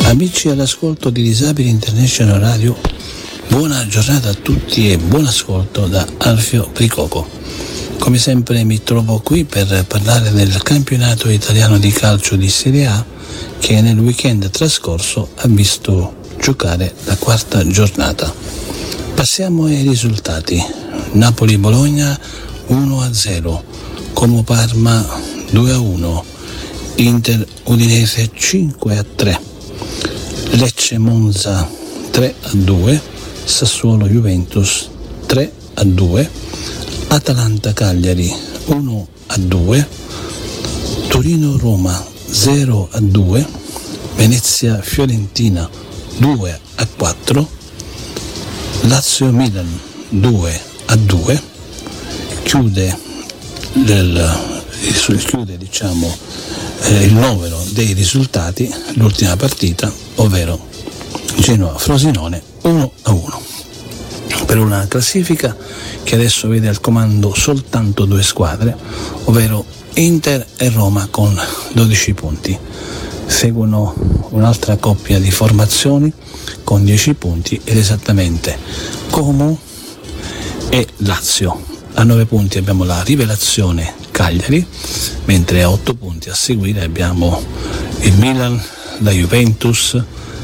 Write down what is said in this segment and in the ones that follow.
Amici all'ascolto di Disabili International Radio, buona giornata a tutti e buon ascolto da Alfio Pricoco. Come sempre mi trovo qui per parlare del campionato italiano di calcio di Serie A che nel weekend trascorso ha visto giocare la quarta giornata. Passiamo ai risultati. Napoli-Bologna 1-0, Como-Parma 2-1, Inter-Udinese 5-3, Lecce-Monza 3-2, Sassuolo-Juventus 3-2, Atalanta-Cagliari 1-2, Torino-Roma 0-2, Venezia-Fiorentina 2-4, Lazio-Milan 2-2, chiude il novero dei risultati l'ultima partita, ovvero Genoa-Frosinone 1-1, per una classifica che adesso vede al comando soltanto due squadre, ovvero Inter e Roma con 12 punti. Seguono un'altra coppia di formazioni con 10 punti ed esattamente Como e Lazio. A 9 punti abbiamo la rivelazione Cagliari, mentre a 8 punti a seguire abbiamo il Milan, la Juventus,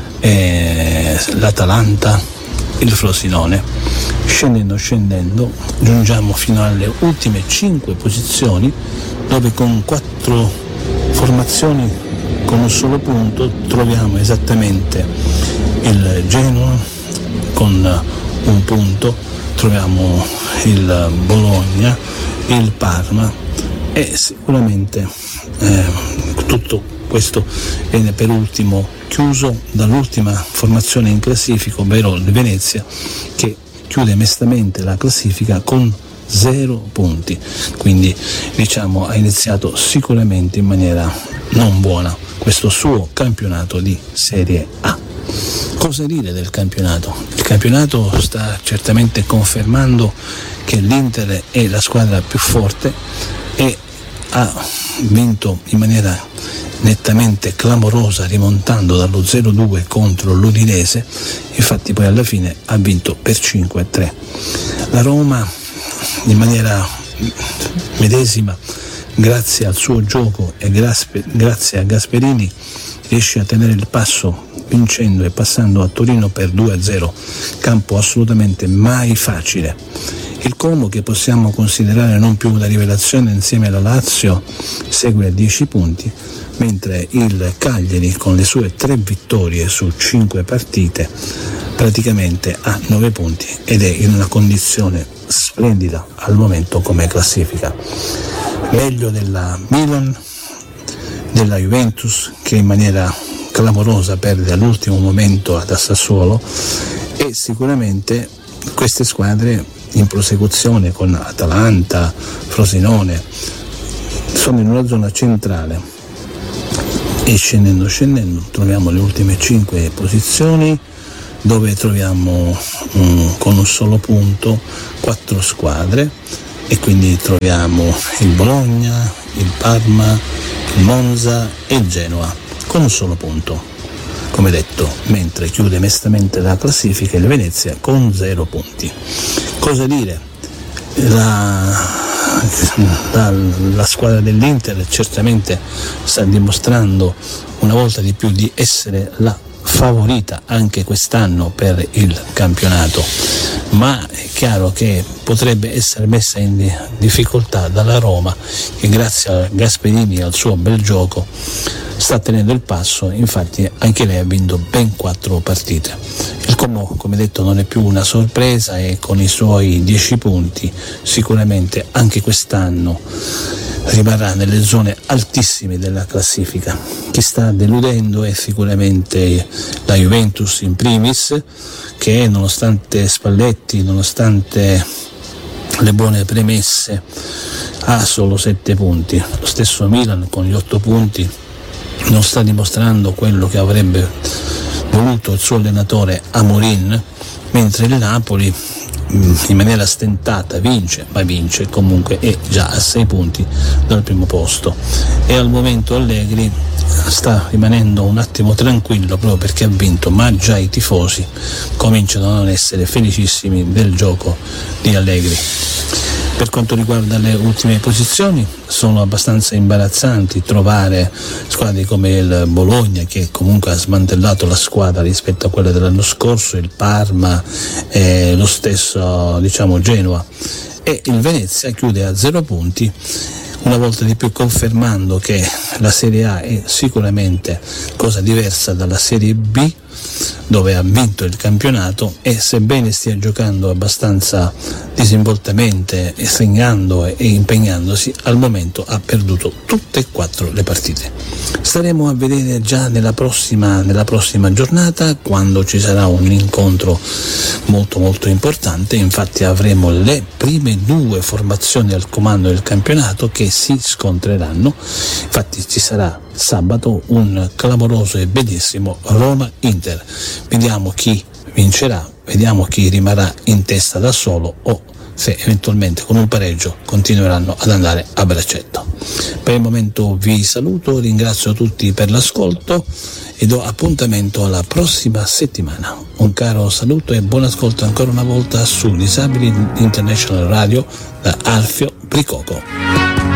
l'Atalanta, il Frosinone. Scendendo giungiamo fino alle ultime 5 posizioni, dove con 4 formazioni con un solo punto troviamo esattamente il Genoa con un punto, troviamo il Bologna, il Parma e sicuramente tutto questo viene per ultimo chiuso dall'ultima formazione in classifica, ovvero il Venezia, che chiude mestamente la classifica con 0 punti, quindi diciamo ha iniziato sicuramente in maniera non buona questo suo campionato di Serie A. Cosa dire del campionato? Il campionato sta certamente confermando che l'Inter è la squadra più forte e ha vinto in maniera nettamente clamorosa, rimontando dallo 0-2 contro l'Udinese. Infatti poi alla fine ha vinto per 5-3. La Roma in maniera medesima, grazie al suo gioco e grazie a Gasperini, riesce a tenere il passo vincendo e passando a Torino per 2-0, campo assolutamente mai facile. Il Como, che possiamo considerare non più una rivelazione insieme alla Lazio, segue a 10 punti, mentre il Cagliari con le sue 3 vittorie su 5 partite praticamente ha 9 punti ed è in una condizione splendida al momento come classifica. Meglio della Milan, della Juventus, che in maniera clamorosa perde all'ultimo momento ad Sassuolo, e sicuramente queste squadre in prosecuzione con Atalanta, Frosinone sono in una zona centrale e scendendo troviamo le ultime 5 posizioni, dove troviamo con un solo punto 4 squadre, e quindi troviamo il Bologna, il Parma, il Monza e il Genoa con un solo punto, come detto, mentre chiude mestamente la classifica il Venezia con 0 punti. Cosa dire? La squadra dell'Inter certamente sta dimostrando una volta di più di essere la favorita anche quest'anno per il campionato, ma è chiaro che potrebbe essere messa in difficoltà dalla Roma, che grazie a Gasperini e al suo bel gioco sta tenendo il passo. Infatti anche lei ha vinto ben 4 partite. Il Como, come detto, non è più una sorpresa e con i suoi 10 punti sicuramente anche quest'anno rimarrà nelle zone altissime della classifica. Chi sta deludendo è sicuramente la Juventus in primis, che nonostante Spalletti, nonostante le buone premesse, ha solo 7 punti. Lo stesso Milan con gli 8 punti non sta dimostrando quello che avrebbe voluto il suo allenatore Amorin, mentre il Napoli in maniera stentata vince, ma comunque, è già a 6 punti dal primo posto, e al momento Allegri sta rimanendo un attimo tranquillo proprio perché ha vinto, ma già i tifosi cominciano a non essere felicissimi del gioco di Allegri. Per quanto riguarda le ultime posizioni, sono abbastanza imbarazzanti trovare squadre come il Bologna, che comunque ha smantellato la squadra rispetto a quella dell'anno scorso, il Parma, lo stesso Genoa, e il Venezia chiude a 0 punti, una volta di più confermando che la Serie A è sicuramente cosa diversa dalla Serie B, dove ha vinto il campionato, e sebbene stia giocando abbastanza disinvoltamente, segnando e impegnandosi, al momento ha perduto tutte e 4 le partite. Staremo a vedere già nella prossima giornata, quando ci sarà un incontro molto molto importante. Infatti avremo le prime 2 formazioni al comando del campionato che si scontreranno. Infatti ci sarà sabato un clamoroso e bellissimo Roma-Inter. Vediamo chi vincerà, vediamo chi rimarrà in testa da solo, o se eventualmente con un pareggio continueranno ad andare a braccetto. Per il momento vi saluto, ringrazio tutti per l'ascolto e do appuntamento alla prossima settimana. Un caro saluto e buon ascolto ancora una volta su Disabili International Radio da Alfio Bricoco.